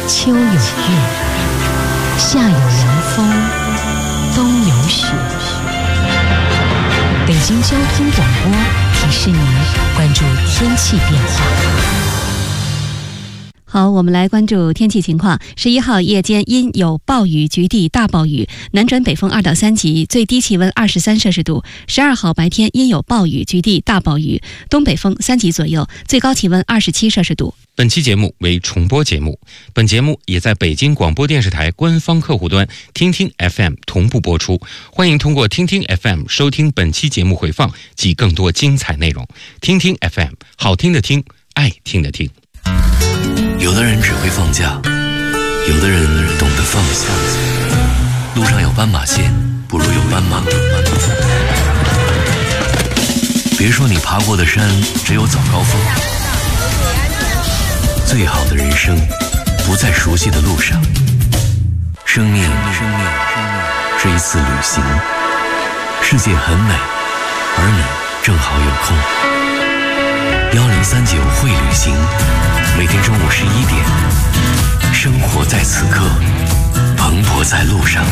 秋有月，夏有凉风，冬有雪。北京交通广播提示您关注天气变化。好，我们来关注天气情况。11号夜间阴有暴雨，局地大暴雨，南转北风2到3级，最低气温23摄氏度。12号白天阴有暴雨，局地大暴雨，东北风3级左右，最高气温27摄氏度。 本期节目为重播节目，本节目也在北京广播电视台官方客户端听听 FM 同步播出。欢迎通过听听 FM 收听本期节目回放及更多精彩内容。听听 FM， 好听的听，爱听的听。 有的人只会放假，有的人懂得放下。路上有斑马线，不如有斑马。别说你爬过的山只有早高峰，最好的人生不在熟悉的路上。生命是一次旅行，世界很美，而你正好有空。1039会旅行，每天中午11点，生活在此刻，蓬勃在路上。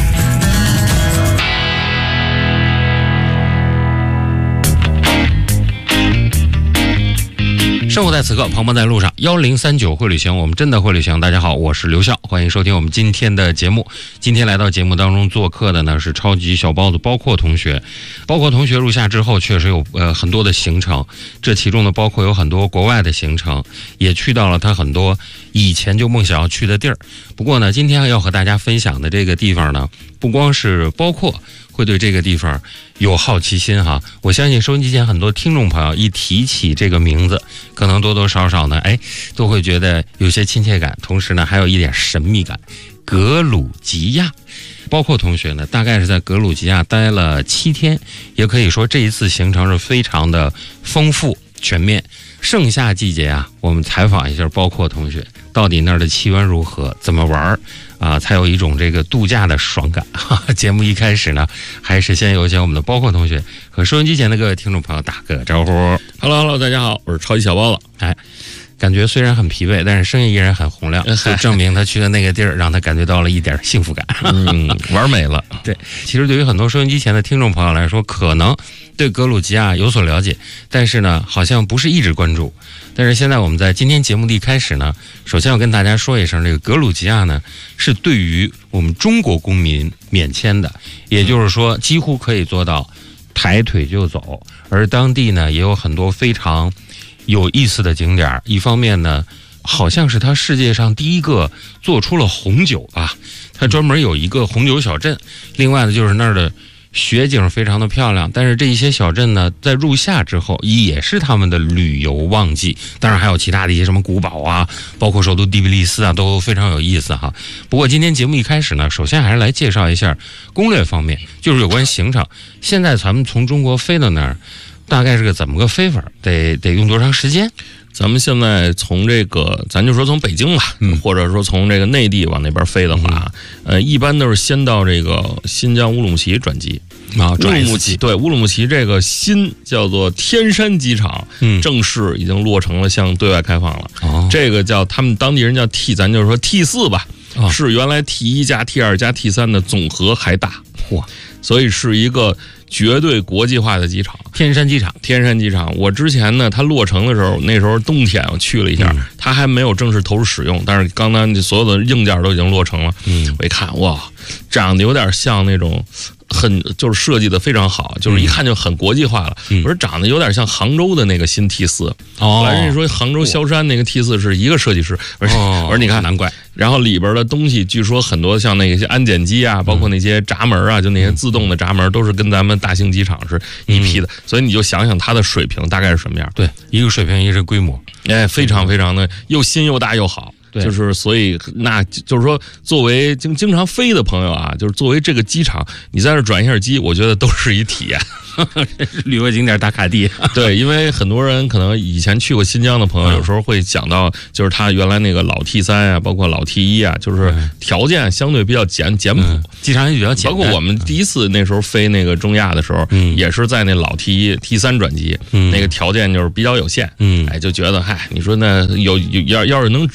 生活在此刻，蓬勃在路上。1039会旅行，我们真的会旅行。大家好，我是刘笑，欢迎收听我们今天的节目。今天来到节目当中做客的呢是超级小包子包括同学。包括同学入夏之后，确实有很多的行程，这其中呢包括有很多国外的行程，也去到了他很多以前就梦想要去的地儿。不过呢，今天要和大家分享的这个地方呢，不光是包括会对这个地方有好奇心哈，我相信收音机前很多听众朋友一提起这个名字，可能多多少少呢，都会觉得有些亲切感，同时呢还有一点神秘感。格鲁吉亚，包括同学呢，大概是在格鲁吉亚待了7天，也可以说这一次行程是非常的丰富全面。盛夏季节啊，我们采访一下包括同学，到底那儿的气温如何，怎么玩才有一种这个度假的爽感。节目一开始呢，还是先有请我们的包括同学和收音机前的各位听众朋友打个招呼。 Hello， 大家好，我是超级小包子。 感觉虽然很疲惫，但是声音依然很洪亮，就证明他去的那个地儿让他感觉到了一点幸福感。 玩美了。 对，其实对于很多收音机前的听众朋友来说，可能对格鲁吉亚有所了解，但是呢，好像不是一直关注。但是现在我们在今天节目的一开始呢，首先要跟大家说一声，这个格鲁吉亚呢是对于我们中国公民免签的，也就是说几乎可以做到抬腿就走。而当地呢也有很多非常有意思的景点，一方面呢，好像是它世界上第一个做出了红酒吧，它专门有一个红酒小镇。另外呢，就是那儿的雪景非常的漂亮，但是这一些小镇呢，在入夏之后也是他们的旅游旺季。当然还有其他的一些什么古堡啊，包括首都第比利斯啊，都非常有意思哈。不过今天节目一开始呢，首先还是来介绍一下攻略方面，就是有关行程。现在咱们从中国飞到那儿，大概是个怎么个飞法？得用多长时间？ 咱们现在从这个，咱就说从北京吧，或者说从这个内地往那边飞的话，一般都是先到这个新疆乌鲁木齐转机。乌鲁木齐，对，乌鲁木齐这个新叫做天山机场，正式已经落成了，向对外开放了。这个叫他们当地人叫 T， 咱就是说 T4 吧，是原来 T1 加 T2 加 T3 的总和还大。哇，所以是一个绝对国际化的机场， 天山机场。 我之前呢，它落成的时候，那时候冬天我去了一下，它还没有正式投入使用，但是刚刚所有的硬件都已经落成了。我一看，哇，长得有点像那种就是设计的非常好，就是一看就很国际化了。我说长得有点像杭州的那个新 T4。后来人家说杭州萧山那个 T4 是一个设计师。我说你看， 难怪。 然后里边的东西据说很多像那些安检机啊，包括那些闸门啊，就那些自动的闸门都是跟咱们大型机场是一批的。所以你就想想它的水平大概是什么样。 对，一个水平，一个规模， 非常非常的又新又大又好。就是所以那就是说，作为经常飞的朋友啊，就是作为这个机场，你在这转一下机，我觉得都是一体验。 旅游景点打卡地。 对，因为很多人可能以前去过新疆的朋友，有时候会讲到，就是他原来那个老 T3 啊，包括老 T1 啊，就是条件相对比较简朴， 机场也比较简单。 包括我们第一次那时候飞那个中亚的时候，也是在那老 T1、T3 转机，那个条件就是比较有限，就觉得你说那要是能直飞，人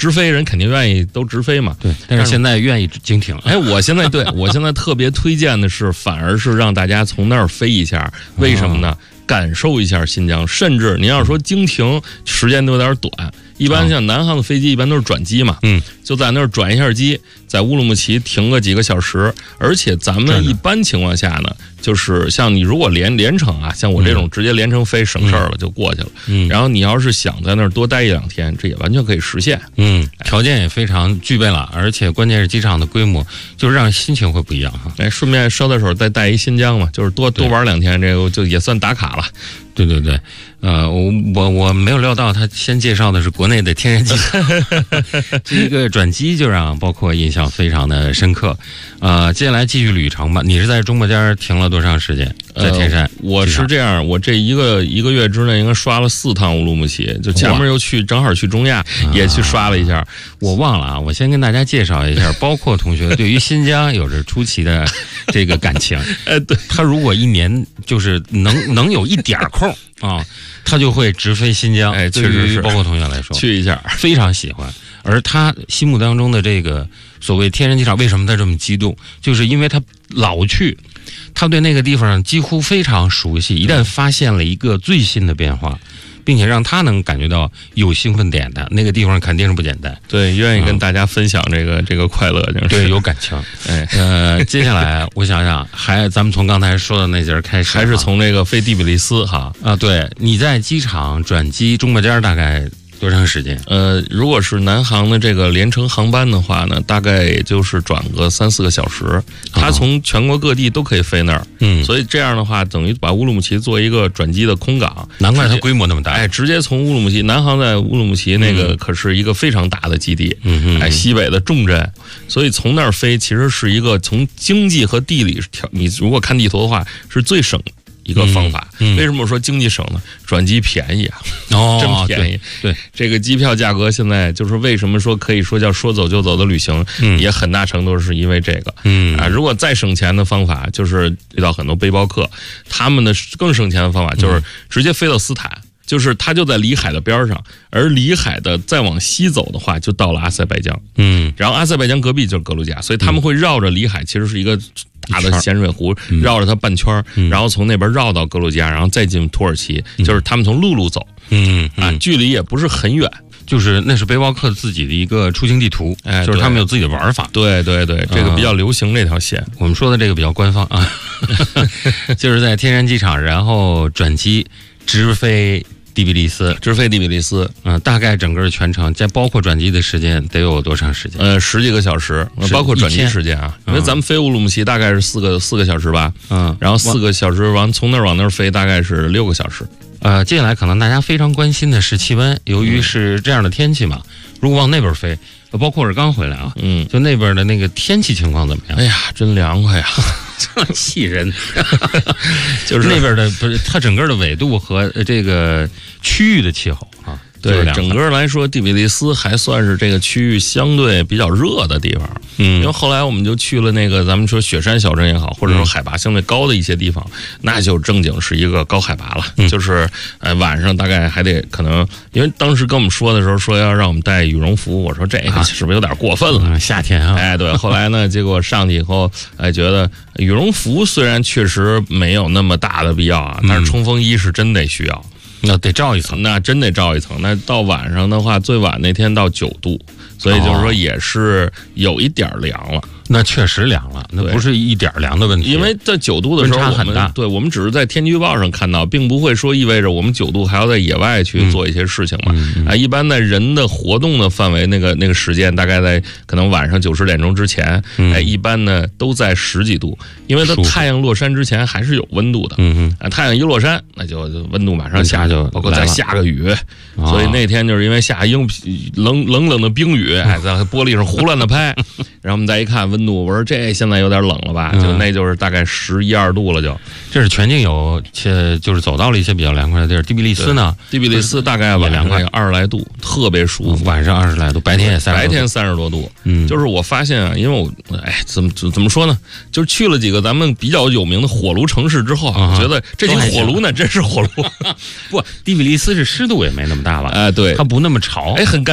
肯定愿意都直飞嘛。 对，但是现在愿意经停。 我现在特别推荐的是，反而是让大家从那儿飞一下，为什么呢？感受一下新疆，甚至您要说经停时间都有点短。一般像南航的飞机一般都是转机嘛，就在那儿转一下机，在乌鲁木齐停个几个小时。而且咱们一般情况下呢，就是像你如果连程啊，像我这种直接连程飞省事儿了就过去了。然后你要是想在那儿多待1-2天，这也完全可以实现。 条件也非常具备了，而且关键是机场的规模，就是让心情会不一样哈。 顺便捎带手再带一新疆嘛，就是多玩2天，这个就也算打卡了。 对，我没有料到他先介绍的是国内的天然机场，这一个转机就让包括印象非常的深刻。接下来继续旅程吧。你是在中国间停了多长时间？在天山？ 我是这样，我这一个月之内应该刷了4趟乌鲁木齐，就前面又正好去中亚也去刷了一下。 我忘了啊，我先跟大家介绍一下，包括同学对于新疆有着出奇的这个感情。 对， 他如果一年就是能有一点空啊，他就会直飞新疆。 确实是， 包括同学来说， 去一下非常喜欢。而他心目当中的这个所谓天然机场，为什么他这么激动？就是因为他老去，他对那个地方几乎非常熟悉。一旦发现了一个最新的变化，并且让他能感觉到有兴奋点的那个地方，肯定是不简单。 对，愿意跟大家分享这个快乐， 对，有感情。接下来我想想，咱们从刚才说的那节开始， 还是从这个飞第比利斯哈啊？对，你在机场转机中国间大概多长时间？ 如果是南航的这个联程航班的话呢，大概也就是转个3-4个小时，它从全国各地都可以飞那儿。所以这样的话，等于把乌鲁木齐做一个转机的空港。 难怪它规模那么大。 直接从乌鲁木齐，南航在乌鲁木齐那个可是一个非常大的基地，西北的重镇，所以从那儿飞其实是一个从经济和地理你如果看地图的话，是最省一个方法。为什么说经济省呢？转机便宜啊，真便宜。 对， 这个机票价格现在就是为什么说可以说叫说走就走的旅行，也很大程度是因为这个。如果再省钱的方法，就是遇到很多背包客，他们的更省钱的方法就是直接飞到斯坦。就是它就在里海的边上，而里海的再往西走的话，就到了阿塞拜疆。然后阿塞拜疆隔壁就是格鲁吉亚，所以他们会绕着里海，其实是一个大的咸水湖，绕着它半圈，然后从那边绕到格鲁吉亚，然后再进土耳其，就是他们从陆路走。距离也不是很远。 就是那是背包客自己的一个出行地图，就是他们有自己的玩法。 对，这个比较流行这条线。 我们说的这个比较官方啊，就是在天山机场，然后转机直飞第比利斯，大概整个全程，再包括转机的时间得有多长时间 ？10几个小时，包括转机时间啊。因为咱们飞乌鲁木齐大概是4个小时吧，然后4个小时从那儿往那儿飞大概是6个小时。 接下来可能大家非常关心的是气温，由于是这样的天气嘛，如果往那边飞，包括是刚回来啊，就那边的那个天气情况怎么样？ 哎呀，真凉快呀， 这气人。就是那边的不是它整个的纬度和这个区域的气候啊。 对，整个来说，第比利斯还算是这个区域相对比较热的地方。因为后来我们就去了那个咱们说雪山小镇也好，或者说海拔相对高的一些地方，那就正经是一个高海拔了。就是晚上大概还得可能，因为当时跟我们说的时候说要让我们带羽绒服，我说这个是不是有点过分了？ 夏天啊， 对。后来呢，结果上去以后，觉得羽绒服虽然确实没有那么大的必要啊，但是冲锋衣是真得需要。 那得罩一层， 那真得罩一层。那到晚上的话，最晚那天到9度，所以就是说也是有一点凉了。 那确实凉了，那不是一点凉的问题。 因为在9度的时候， 温差很大。 我们只是在天气预报上看到，并不会说意味着我们9度还要在野外去做一些事情嘛。一般在人的活动的范围，那个时间大概在可能晚上9、10点钟之前，一般呢都在10几度，因为它太阳落山之前还是有温度的。太阳一落山，那就温度马上下，就包括再下个雨，所以那天就是因为下冷的冰雨，在玻璃上胡乱的拍，然后我们再一看温度，我说这现在有点冷了吧？那就是大概11、12度了就。 这是全境有，且就是走到了一些比较凉快的地儿。第比利斯呢？ 第比利斯大概晚上20来度，特别舒服。 晚上20来度，白天也30多度。 白天30多度。就是我发现啊，因为我怎么说呢？就是去了几个咱们比较有名的火炉城市之后啊，我觉得这几个火炉呢真是火炉。 不，第比利斯是湿度也没那么大了。 对， 它不那么潮。 很干。